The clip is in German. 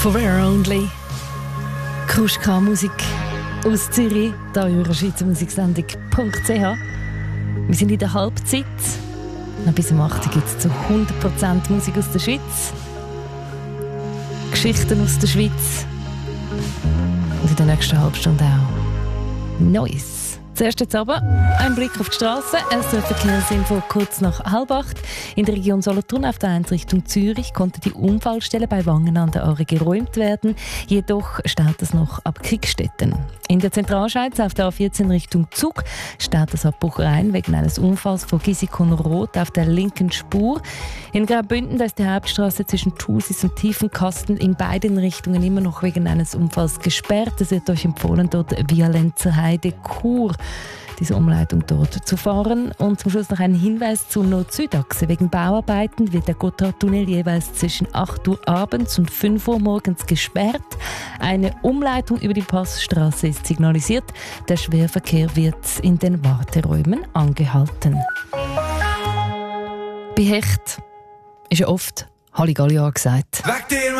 Forever Only. Kruschka-Musik aus Zürich, hier in eurer Schweizer Musiksendung.ch. Wir sind in der Halbzeit. Bis um 8 Uhr gibt es zu 100% Musik aus der Schweiz. Geschichten aus der Schweiz. Und in der nächsten Halbstunde auch Neues. Zuerst jetzt aber ein Blick auf die Straße. SRF Verkehrsinfo kurz nach 7:30. In der Region Solothurn auf der 1 Richtung Zürich konnte die Unfallstelle bei Wangen an der Aare geräumt werden. Jedoch steht es noch ab Kriegstetten. In der Zentralschweiz auf der A14 Richtung Zug steht es ab Bucherein wegen eines Unfalls vor Gisikon-Rot auf der linken Spur. In Graubünden ist die Hauptstraße zwischen Thusis und Tiefenkasten in beiden Richtungen immer noch wegen eines Unfalls gesperrt. Es wird euch empfohlen, dort via Lenzerheide-Chur diese Umleitung dort zu fahren. Und zum Schluss noch ein Hinweis zur Nord-Süd-Achse. Wegen Bauarbeiten wird der Gotthardtunnel jeweils zwischen 8 Uhr abends und 5 Uhr morgens gesperrt. Eine Umleitung über die Passstraße ist signalisiert. Der Schwerverkehr wird in den Warteräumen angehalten. Bei Hecht ist ja oft Halligalli angesagt.